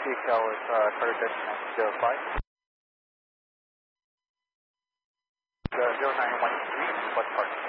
TXL is Carter Destination 05. 0913, what part?